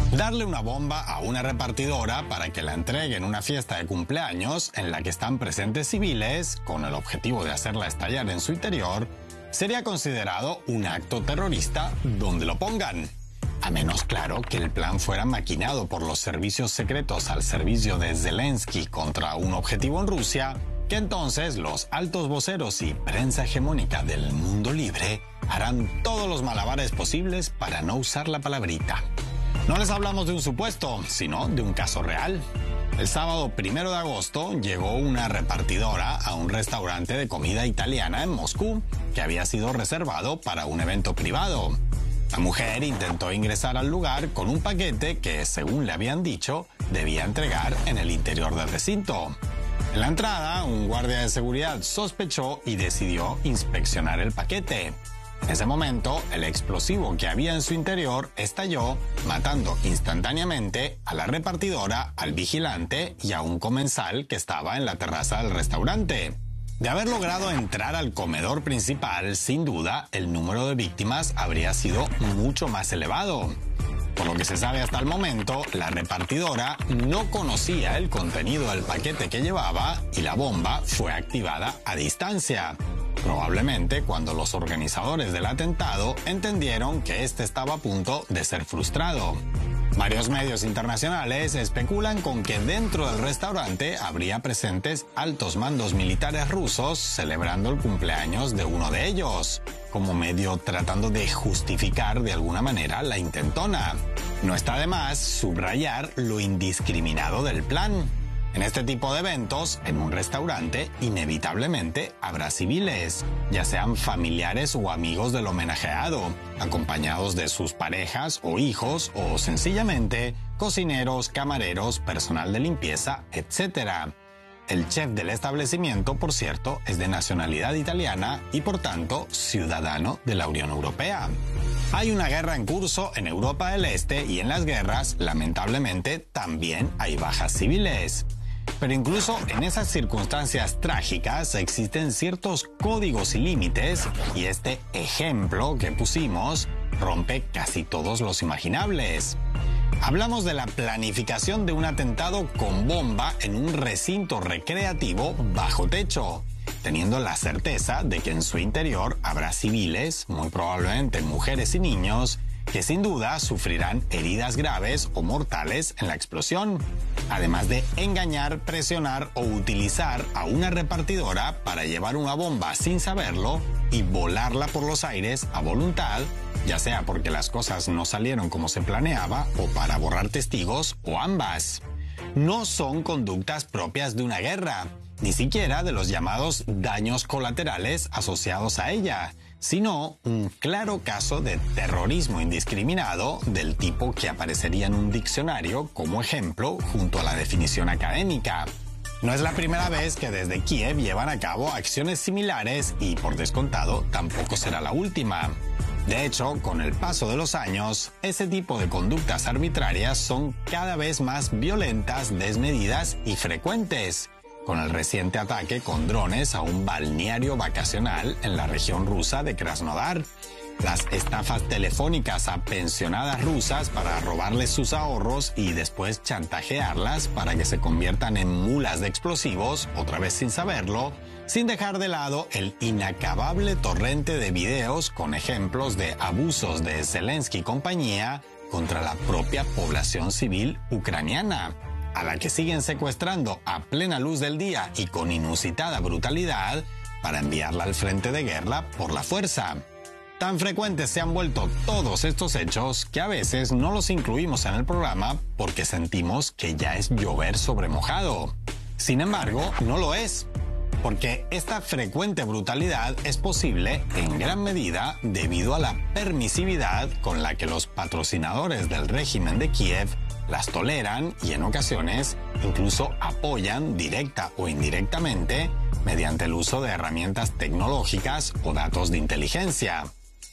Darle una bomba a una repartidora para que la entregue en una fiesta de cumpleaños en la que están presentes civiles, con el objetivo de hacerla estallar en su interior, sería considerado un acto terrorista donde lo pongan. A menos, claro, que el plan fuera maquinado por los servicios secretos al servicio de Zelensky contra un objetivo en Rusia, que entonces los altos voceros y prensa hegemónica del mundo libre harán todos los malabares posibles para no usar la palabrita. No les hablamos de un supuesto, sino de un caso real. El sábado 1 de agosto llegó una repartidora a un restaurante de comida italiana en Moscú que había sido reservado para un evento privado. La mujer intentó ingresar al lugar con un paquete que, según le habían dicho, debía entregar en el interior del recinto. En la entrada, un guardia de seguridad sospechó y decidió inspeccionar el paquete. En ese momento, el explosivo que había en su interior estalló, matando instantáneamente a la repartidora, al vigilante y a un comensal que estaba en la terraza del restaurante. De haber logrado entrar al comedor principal, sin duda, el número de víctimas habría sido mucho más elevado. Por lo que se sabe hasta el momento, la repartidora no conocía el contenido del paquete que llevaba y la bomba fue activada a distancia. Probablemente cuando los organizadores del atentado entendieron que este estaba a punto de ser frustrado. Varios medios internacionales especulan con que dentro del restaurante habría presentes altos mandos militares rusos celebrando el cumpleaños de uno de ellos, como medio tratando de justificar de alguna manera la intentona. No está de más subrayar lo indiscriminado del plan. En este tipo de eventos, en un restaurante, inevitablemente habrá civiles, ya sean familiares o amigos del homenajeado, acompañados de sus parejas o hijos, o sencillamente cocineros, camareros, personal de limpieza, etc. El chef del establecimiento, por cierto, es de nacionalidad italiana y por tanto ciudadano de la Unión Europea. Hay una guerra en curso en Europa del Este y en las guerras, lamentablemente, también hay bajas civiles. Pero incluso en esas circunstancias trágicas existen ciertos códigos y límites y este ejemplo que pusimos rompe casi todos los imaginables. Hablamos de la planificación de un atentado con bomba en un recinto recreativo bajo techo, teniendo la certeza de que en su interior habrá civiles, muy probablemente mujeres y niños, que sin duda sufrirán heridas graves o mortales en la explosión, además de engañar, presionar o utilizar a una repartidora para llevar una bomba sin saberlo y volarla por los aires a voluntad, ya sea porque las cosas no salieron como se planeaba o para borrar testigos o ambas. No son conductas propias de una guerra, ni siquiera de los llamados daños colaterales asociados a ella, sino un claro caso de terrorismo indiscriminado del tipo que aparecería en un diccionario como ejemplo junto a la definición académica. No es la primera vez que desde Kiev llevan a cabo acciones similares y, por descontado, tampoco será la última. De hecho, con el paso de los años, ese tipo de conductas arbitrarias son cada vez más violentas, desmedidas y frecuentes, con el reciente ataque con drones a un balneario vacacional en la región rusa de Krasnodar, las estafas telefónicas a pensionadas rusas para robarles sus ahorros y después chantajearlas para que se conviertan en mulas de explosivos, otra vez sin saberlo, sin dejar de lado el inacabable torrente de videos con ejemplos de abusos de Zelensky y compañía contra la propia población civil ucraniana, a la que siguen secuestrando a plena luz del día y con inusitada brutalidad para enviarla al frente de guerra por la fuerza. Tan frecuentes se han vuelto todos estos hechos que a veces no los incluimos en el programa porque sentimos que ya es llover sobre mojado. Sin embargo, no lo es, porque esta frecuente brutalidad es posible en gran medida debido a la permisividad con la que los patrocinadores del régimen de Kiev las toleran y en ocasiones incluso apoyan directa o indirectamente mediante el uso de herramientas tecnológicas o datos de inteligencia.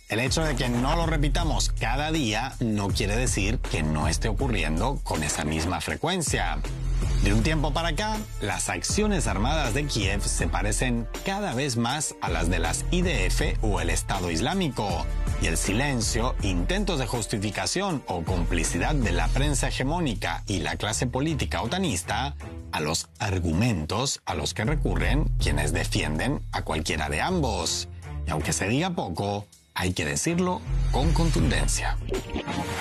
El hecho de que no lo repitamos cada día no quiere decir que no esté ocurriendo con esa misma frecuencia. De un tiempo para acá, las acciones armadas de Kiev se parecen cada vez más a las de las IDF o el Estado Islámico, y el silencio, intentos de justificación o complicidad de la prensa hegemónica y la clase política otanista a los argumentos a los que recurren quienes defienden a cualquiera de ambos. Y aunque se diga poco, hay que decirlo con contundencia.